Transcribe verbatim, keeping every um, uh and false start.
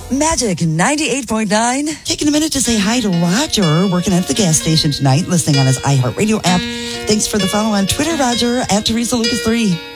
Magic ninety-eight point nine. Taking a minute to say hi to Roger, working at the gas station tonight, listening on his iHeartRadio app. Thanks for the follow on Twitter, Roger, at Teresa Lucas three.